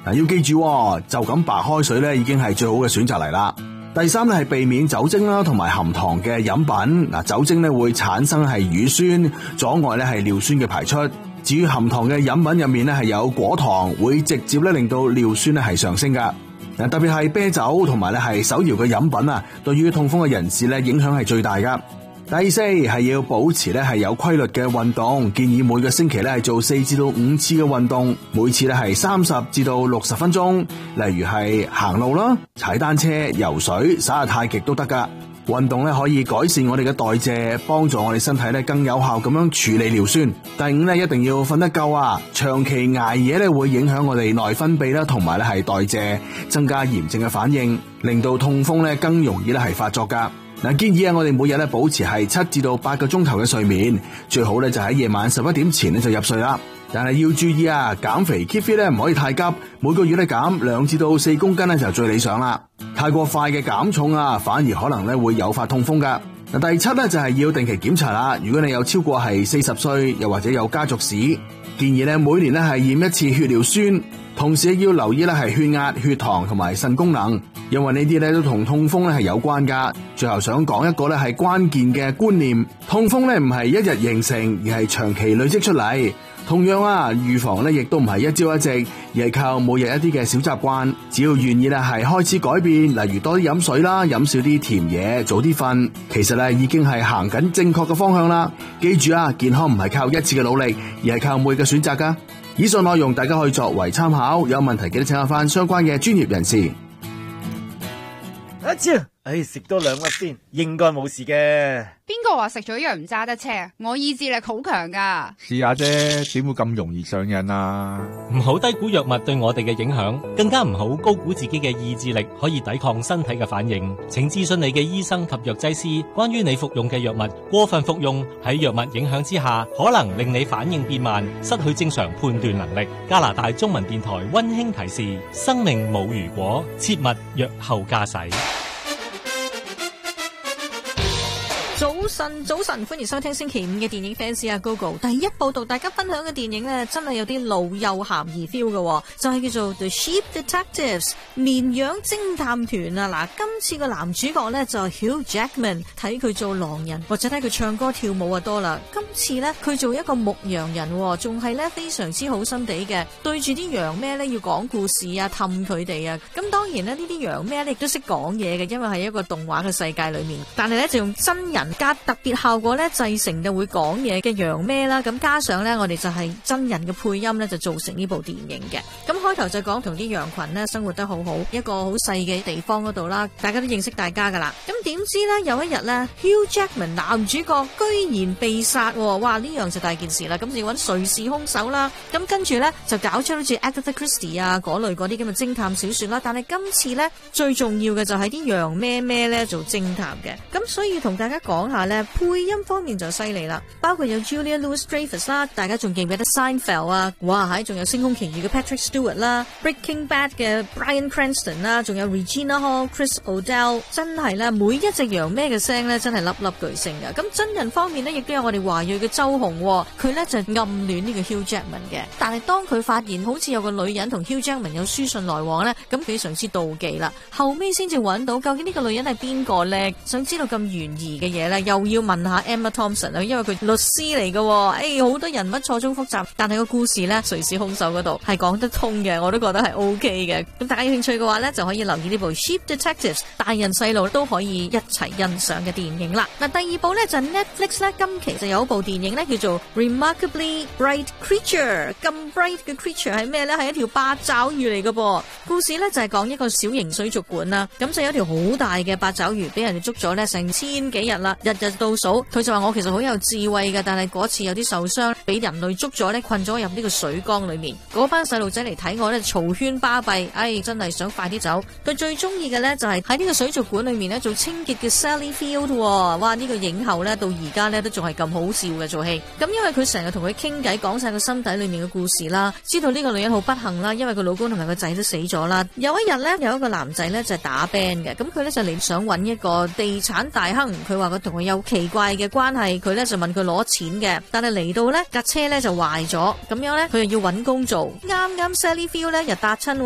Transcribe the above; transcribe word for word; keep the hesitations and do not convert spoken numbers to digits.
嗱，要記住就咁白開水咧已經係最好嘅選擇嚟啦。第三咧係避免酒精啦同埋含糖嘅飲品。嗱，酒精咧會產生係乳酸，阻礙咧係尿酸嘅排出。至於含糖嘅飲品入面咧係有果糖，會直接咧令到尿酸咧係上升噶。嗱，特別係啤酒同埋咧係手搖嘅飲品啊，對於痛風嘅人士咧影響係最大噶。第四係要保持咧係有規律嘅運動，建議每個星期咧係做四至到五次嘅運動，每次咧係三十至到六十分鐘，例如係行路啦、踩單車、游水、耍下太極都得噶。運動咧可以改善我哋嘅代謝，幫助我哋身體咧更有效咁樣處理尿酸。第五咧一定要瞓得夠啊，長期挨夜咧會影響我哋內分泌啦，同埋咧係代謝，增加炎症嘅反應，令到痛風咧更容易咧係發作噶。嗱，建議啊，我哋每日咧保持係七至到八個鐘頭嘅睡眠，最好咧就喺夜晚十一點前咧就入睡啦。但係要注意啊，減肥 keep fit 咧唔可以太急，每個月咧減兩至到四公斤咧就最理想啦。太過快嘅減重啊，反而可能咧會誘發痛風噶。嗱，第七咧就係要定期檢查啦。如果你有超過係四十歲，又或者有家族史，建議咧每年咧係驗一次血尿酸，同時要留意咧係血壓、血糖同埋腎功能，因為呢啲咧都同痛風咧係有關噶。最後想講一個咧係關鍵嘅觀念，痛風咧唔係一日形成，而係長期累積出嚟。同樣啊，預防咧亦都唔係一朝一夕，而係靠每日一啲嘅小習慣。只要願意咧係開始改變，例如多啲飲水啦，飲少啲甜嘢，早啲瞓，其實咧已經係行緊正確嘅方向啦。記住啊，健康唔係靠一次嘅努力，而係靠每個選擇噶。以上內容大家可以作為參考，有問題記得請下翻相關嘅專業人士。 阿超，唉，食多兩粒先，應該冇事嘅。 邊個話食咗藥唔揸得車？我意志力好強噶。 試下啫，點會咁容易上癮啊？ 唔好低估藥物對我哋嘅影響，更加唔好高估自己嘅意志力可以抵抗身體嘅反應。請諮詢你嘅醫生及藥劑師，關於你服用嘅藥物過分服用喺藥物影響之下，可能令你反應變慢，失去正常判斷能力。加拿大中文電台溫馨提示：生命冇如果，切勿藥後駕駛。 早晨，早晨，歡迎收聽星期五嘅電影 fans 啊 Gogo。第一部同大家分享嘅電影呢，真係有啲老幼咸宜 feel 嘅，就係叫做 The Sheep Detectives 綿羊偵探團啊！嗱，今次個男主角呢，就係 Hugh Jackman， 睇佢做狼人或者睇佢唱歌跳舞啊多啦。今次呢，佢做一個牧羊人，仲係呢非常之好心地嘅，對住啲羊咩呢要講故事啊，氹佢哋啊。咁當然呢，呢啲羊咩呢亦都識講嘢嘅，因為係一個動畫嘅世界裏面，但係呢，就用真人加特別效果咧製成嘅會講嘢嘅羊咩啦，咁加上咧我哋就係真人嘅配音咧，就做成呢部電影嘅。咁開頭就講同啲羊群咧生活得好好，一個好細嘅地方嗰度啦，大家都認識大家噶啦。咁點知咧有一日咧 Hugh Jackman 男主角居然被殺，哇！呢樣就大件事啦，咁就要揾誰是兇手啦。咁跟住咧就搞出好似 Agatha Christie 啊嗰類嗰啲咁嘅偵探小說啦。但係今次咧最重要嘅就係啲羊咩咩咧做偵探嘅。咁所以同大家講下咧。配音方面就犀利啦，包括有 Julia Louis-Dreyfus 啦，大家仲記唔記得 Seinfeld 啊？哇，喺仲有星空奇遇嘅 Patrick Stewart 啦 ，Breaking Bad 嘅 Bryan Cranston 啦，仲有 Regina Hall、Chris O'Dell， 真係咧每一隻羊咩嘅聲咧真係粒粒巨星噶。咁真人方面咧，亦都有我哋華裔嘅周紅，佢咧就暗戀呢個 Hugh Jackman 嘅。但係當佢發現好似有個女人同 Hugh Jackman 有書信來往咧，咁非常之妒忌啦。後尾先至揾到究竟呢個女人係邊個咧？想知道咁懸疑嘅嘢咧，又要問下 Emma Thompson 啊，因為佢律師嚟嘅，誒、哎，好多人物錯綜複雜，但係個故事咧，誰是兇手嗰度係講得通嘅，我都覺得係 OK 嘅。咁大家有興趣嘅話咧，就可以留意呢部 Sheep Detectives， 大人細路都可以一齊欣賞嘅電影啦。嗱，第二部咧就係 Netflix 咧，今期就有一部電影咧叫做 Remarkably Bright Creature， 咁 bright 嘅 creature 係咩咧？係一條八爪魚嚟嘅噃。故事咧就係講一個小型水族館啦，咁就有一條好大嘅八爪魚俾人哋捉咗咧成千幾日啦，日日倒數。佢就話我其實好有智慧嘅，但係嗰次有啲受傷，俾人類捉咗咧，困咗入呢個水缸裏面。嗰班細路仔嚟睇我咧，嘈喧巴閉，哎，真係想快啲走。佢最中意嘅咧就係喺呢個水族館裏面咧做清潔嘅 Sally Field， 哇！呢個影后咧到而家咧都仲係咁好笑嘅做戲。咁因為佢成日同佢傾偈，講晒個心底裏面嘅故事啦，知道呢個女人好不幸啦，因為佢老公同埋個仔都死咗啦。有一日咧，有一個男仔咧就係打 band 嘅，咁佢咧就嚟想揾一個地產大亨，佢話佢同佢有奇怪嘅關係，佢咧就問佢攞錢嘅，但係嚟到咧架車咧就壞咗，咁樣咧佢又要揾工做，啱啱 Sally Field 咧又搭親。